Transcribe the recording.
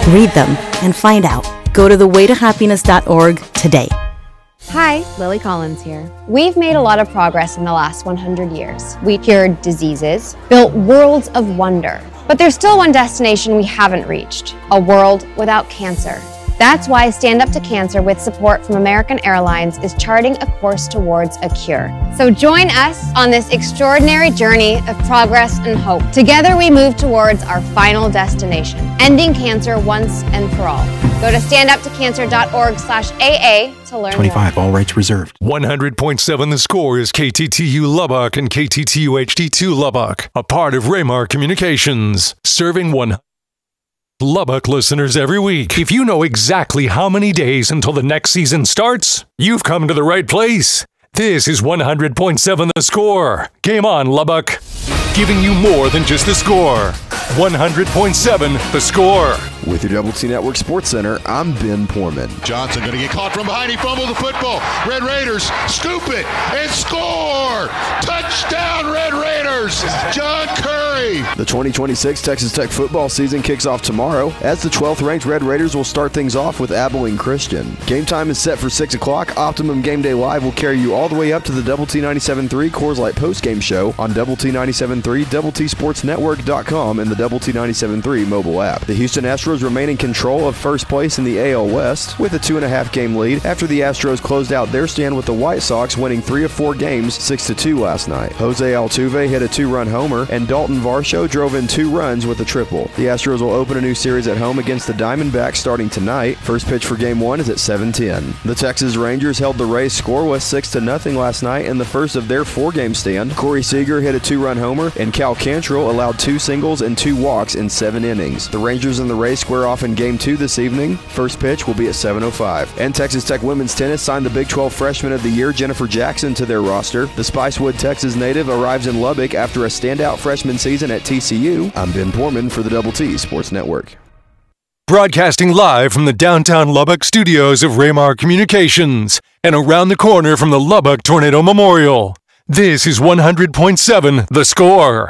Read them and find out. Go to thewaytohappiness.org today. Hi, Lily Collins here. We've made a lot of progress in the last 100 years. We cured diseases, built worlds of wonder. But there's still one destination we haven't reached, a world without cancer. That's why Stand Up to Cancer, with support from American Airlines, is charting a course towards a cure. So join us on this extraordinary journey of progress and hope. Together we move towards our final destination, ending cancer once and for all. Go to standuptocancer.org/AA to learn 25, more. all rights reserved. 100.7 The Score is KTTU Lubbock and KTTU HD2 Lubbock, a part of Raymar Communications, serving Lubbock listeners every week. If you know exactly how many days until the next season starts, you've come to the right place. This is 100.7 The Score. Game on, Lubbock. Giving you more than just the score. 100.7 The Score. With your Double T Network Sports Center, I'm Ben Poorman. Johnson going to get caught from behind. He fumbled the football. Red Raiders scoop it and score. Touchdown, Red Raiders. John Curry. The 2026 Texas Tech football season kicks off tomorrow as the 12th ranked Red Raiders will start things off with Abilene Christian. Game time is set for 6 o'clock. Optimum Game Day Live will carry you all the way up to the Double T 97.3 Coors Light postgame show on Double T 97.3, DoubleTSportsNetwork.com, and the Double T 97.3 mobile app. The Houston Astros remain in control of first place in the AL West with a 2.5 game lead after the Astros closed out their stand with the White Sox winning 3 of 4 games 6-2 last night. Jose Altuve hit a 2-run homer and Dalton Varsho drove in 2 runs with a triple. The Astros will open a new series at home against the Diamondbacks starting tonight. First pitch for Game 1 is at 7:10. The Texas Rangers held the Rays scoreless 6-0 last night in the first of their 4-game stand. Corey Seager hit a 2-run homer and Cal Cantrell allowed 2 singles and 2 walks in 7 innings. The Rangers and the Rays square off in Game 2 this evening. First pitch will be at 7:05. And Texas Tech women's tennis signed the Big 12 Freshman of the Year, Jennifer Jackson, to their roster. The Spicewood, Texas native arrives in Lubbock after a standout freshman season at TCU. I'm Ben Poorman for the Double T Sports Network. Broadcasting live from the downtown Lubbock studios of Raymar Communications and around the corner from the Lubbock Tornado Memorial. This is 100.7 The Score.